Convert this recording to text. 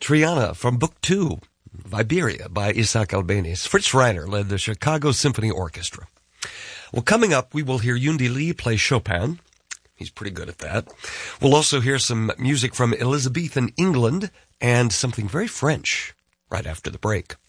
Triana from Book 2, Iberia by Isaac Albéniz. Fritz Reiner led the Chicago Symphony Orchestra. Well, coming up, we will hear Yundi Lee play Chopin. He's pretty good at that. We'll also hear some music from Elizabethan England and something very French right after the break.